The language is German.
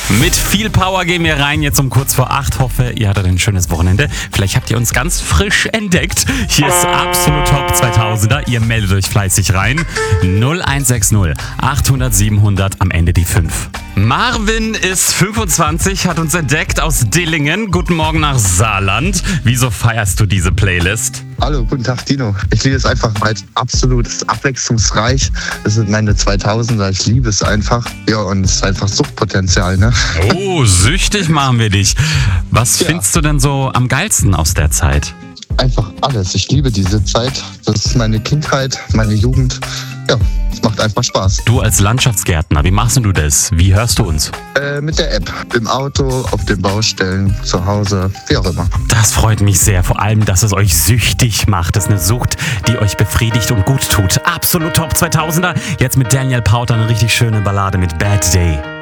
Mit viel Power gehen wir rein, jetzt um kurz vor 8. Hoffe, ihr hattet ein schönes Wochenende. Vielleicht habt ihr uns ganz frisch entdeckt. Hier ist Absolut Top 2000er. Ihr meldet euch fleißig rein. 0160 800 700, am Ende die 5. Marvin ist 25, hat uns entdeckt aus Dillingen. Guten Morgen nach Saarland. Wieso feierst du diese Playlist? Hallo, guten Tag Dino. Ich liebe es einfach, weil es absolut ist abwechslungsreich. Das sind meine 2000er, ich liebe es einfach. Ja, und es ist einfach Suchtpotenzial, ne? Oh, süchtig machen wir dich. Was findest du denn so am geilsten aus der Zeit? Einfach alles. Ich liebe diese Zeit. Das ist meine Kindheit, meine Jugend. Ja, es macht einfach Spaß. Du als Landschaftsgärtner, wie machst du das? Wie hörst du uns? Mit der App, im Auto, auf den Baustellen, zu Hause, wie auch immer. Das freut mich sehr, vor allem, dass es euch süchtig macht. Das ist eine Sucht, die euch befriedigt und gut tut. Absolut Top 2000er. Jetzt mit Daniel Powter eine richtig schöne Ballade mit Bad Day.